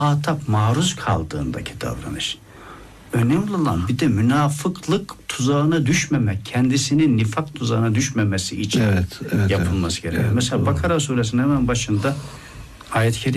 muhatap maruz kaldığındaki davranış. Önemli olan bir de münafıklık tuzağına düşmemek, kendisinin nifak tuzağına düşmemesi için yapılması gerekiyor. Mesela Bakara suresinin hemen başında ayet-i kerime